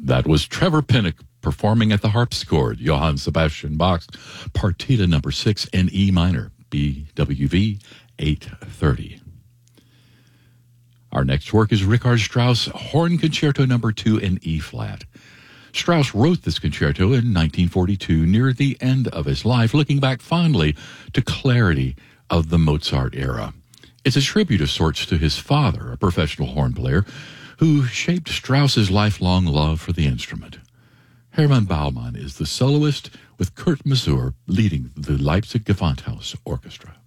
That was Trevor Pinnock performing at the harpsichord, Johann Sebastian Bach's Partita No. 6 in E minor, BWV 830. Our next work is Richard Strauss' Horn Concerto No. 2 in E-flat. Strauss wrote this concerto in 1942, near the end of his life, looking back fondly to clarity of the Mozart era. It's a tribute of sorts to his father, a professional horn player, who shaped Strauss's lifelong love for the instrument. Hermann Baumann is the soloist, with Kurt Masur leading the Leipzig Gewandhaus Orchestra.